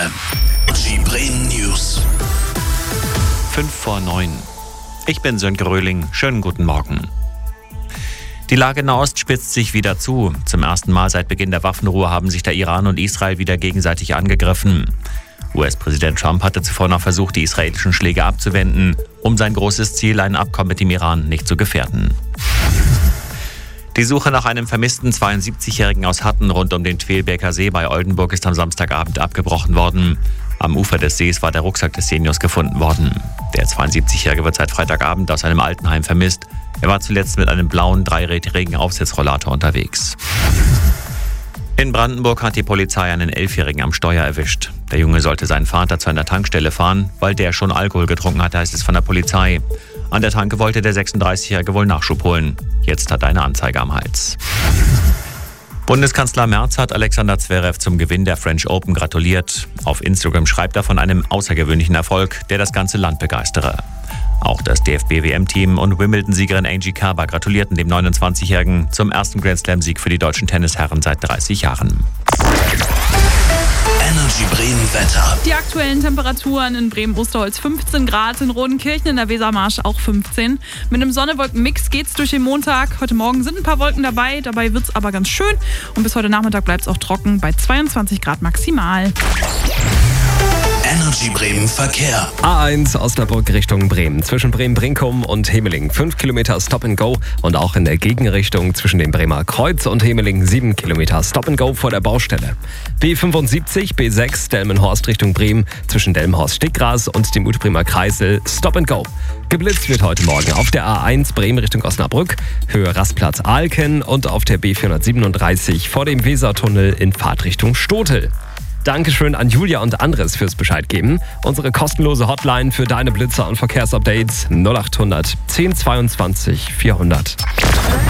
Die Bremen News. 8:55. Ich bin Sönke Röhling. Schönen guten Morgen. Die Lage in Nahost spitzt sich wieder zu. Zum ersten Mal seit Beginn der Waffenruhe haben sich der Iran und Israel wieder gegenseitig angegriffen. US-Präsident Trump hatte zuvor noch versucht, die israelischen Schläge abzuwenden, um sein großes Ziel, ein Abkommen mit dem Iran, nicht zu gefährden. Die Suche nach einem vermissten 72-Jährigen aus Hatten rund um den Twelbeker See bei Oldenburg ist am Samstagabend abgebrochen worden. Am Ufer des Sees war der Rucksack des Seniors gefunden worden. Der 72-Jährige wird seit Freitagabend aus einem Altenheim vermisst. Er war zuletzt mit einem blauen, dreirädrigen Aufsitzrollator unterwegs. In Brandenburg hat die Polizei einen 11-Jährigen am Steuer erwischt. Der Junge sollte seinen Vater zu einer Tankstelle fahren, weil der schon Alkohol getrunken hatte, heißt es von der Polizei. An der Tanke wollte der 36-Jährige wohl Nachschub holen. Jetzt hat er eine Anzeige am Hals. Bundeskanzler Merz hat Alexander Zverev zum Gewinn der French Open gratuliert. Auf Instagram schreibt er von einem außergewöhnlichen Erfolg, der das ganze Land begeistere. Auch das DFB-WM-Team und Wimbledon-Siegerin Angie Kerber gratulierten dem 29-Jährigen zum ersten Grand-Slam-Sieg für die deutschen Tennisherren seit 30 Jahren. Energy Bremen Wetter. Die aktuellen Temperaturen in Bremen-Osterholz 15 Grad, in Rodenkirchen in der Wesermarsch auch 15. Mit einem Sonne-Wolken-Mix geht's durch den Montag. Heute Morgen sind ein paar Wolken dabei wird's aber ganz schön. Und bis heute Nachmittag bleibt's auch trocken bei 22 Grad maximal. Energy Bremen Verkehr. A1 Osnabrück Richtung Bremen. Zwischen Bremen-Brinkum und Hemeling 5 Kilometer Stop and Go. Und auch in der Gegenrichtung zwischen dem Bremer Kreuz und Hemeling 7 Kilometer Stop and Go vor der Baustelle. B75, B6 Delmenhorst Richtung Bremen. Zwischen Delmenhorst-Stickgras und dem Utbremer Kreisel Stop and Go. Geblitzt wird heute Morgen auf der A1 Bremen Richtung Osnabrück, Höhe Rastplatz Ahlken und auf der B437 vor dem Wesertunnel in Fahrtrichtung Stotel. Dankeschön an Julia und Andres fürs Bescheid geben. Unsere kostenlose Hotline für deine Blitzer und Verkehrsupdates 0800 10 22 400.